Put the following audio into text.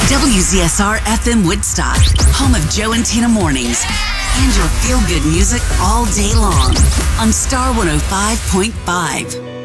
WZSR FM Woodstock, home of Joe and Tina mornings, and your feel-good music all day long on Star 105.5.